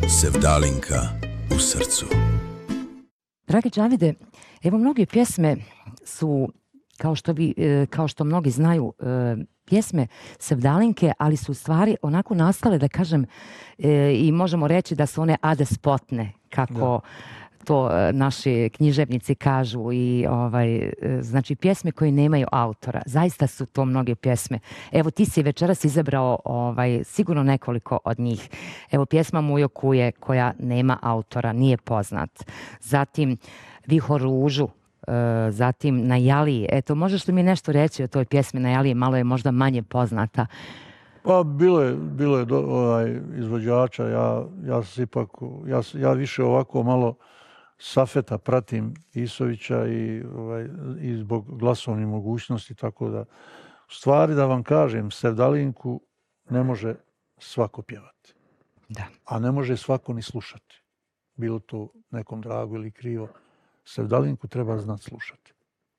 Sevdalinka u srcu. Dragi Džavide, evo mnoge pjesme su, kao što mnogi znaju, pjesme Sevdalinke, ali su u stvari onako nastale, da kažem, i možemo reći da su one adespotne, kako to naši književnici kažu, i znači pjesme koje nemaju autora. Zaista su to mnoge pjesme. Evo, ti si večeras izabrao sigurno nekoliko od njih. Evo, pjesma Mujo Kuje, koja nema autora, nije poznat. Zatim Vihor ružu, zatim Na Jaliji. Eto, možeš li mi nešto reći o toj pjesmi Na Jaliji? Malo je možda manje poznata. Pa bilo je izvođača, ja više ovako malo Safeta pratim Isovića i zbog glasovnih mogućnosti, tako da u stvari da vam kažem, Sevdalinku ne može svako pjevati. Da. A ne može svako ni slušati. Bilo to nekom drago ili krivo. Sevdalinku treba znati slušati.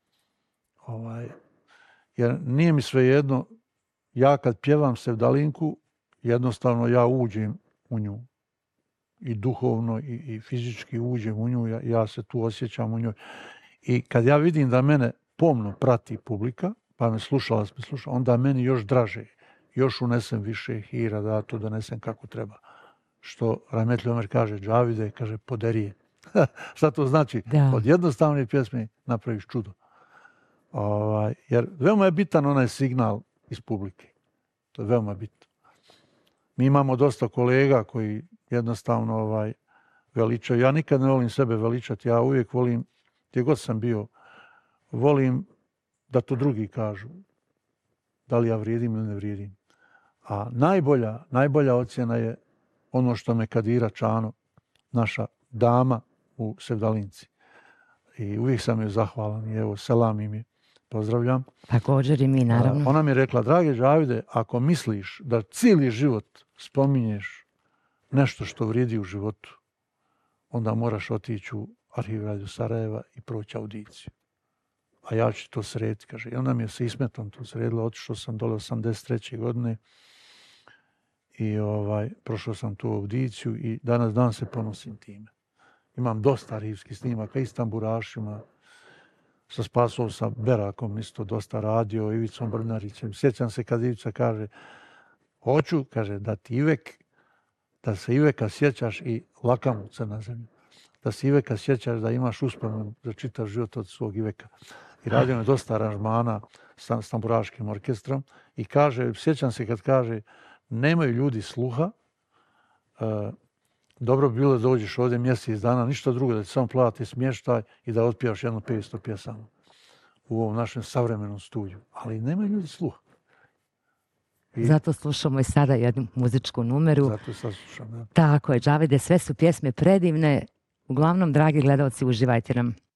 Jer nije mi svejedno, ja kad pjevam Sevdalinku, jednostavno ja uđem u nju. I duhovno i fizički uđem u nju, ja se tu osjećam u njoj. I kad ja vidim da mene pomno prati publika, pa me slušala, onda meni još draže, još unesem više hira, da to donesem kako treba. Što Rahmetli Omer kaže, Džavide, kaže, poderije. Šta to znači? Da. Od jednostavne pjesme napraviš čudo. Jer veoma je bitan onaj signal iz publike. To je veoma bitno. Mi imamo dosta kolega koji jednostavno veličaju. Ja nikad ne volim sebe veličati. Ja uvijek volim, gdje god sam bio, volim da to drugi kažu. Da li ja vrijedim ili ne vrijedim. A najbolja ocjena je ono što me Kadira Čano, naša dama u Sevdalinci. I uvijek sam joj zahvalan. I evo, selam im je. Pozdravljam. Također i mi, naravno. Ona mi je rekla, drage Džavide, ako misliš da cijeli život spominješ nešto što vrijedi u životu, onda moraš otići u Arhiv Radio Sarajeva i proći audiciju. A ja ću to srediti, kaže. I onda mi je sa Ismetom to sredila, otišao sam dole 83. godine i prošao sam tu audiciju i danas dan se ponosim time. Imam dosta arhivskih snimaka i s tamburašima, sa Spasom, sa Berakom isto dosta radio, Ivicom Brnarićem. Sjećam se kad Ivica kaže, hoću, kaže, da se Iveka sjećaš i Lakamovca na zemlju. Da se Iveka sjećaš da imaš uspomenu za čitav život od svog Iveka. I radio je dosta aranžmana s tamburaškim orkestrom i kaže, sjećam se kad kaže, nemaju ljudi sluha, dobro bi bilo da dođeš ovdje mjesec dana, ništa drugo, da ti samo plati smještaj i da otpijaš jedno 500 pjesama u ovom našem savremenom studiju. Ali nemaju ljudi sluha. Zato slušamo i sada jednu muzičku numeru. Zato sad slušam, da. Tako je, Džavide, sve su pjesme predivne. Uglavnom, dragi gledalci, uživajte nam.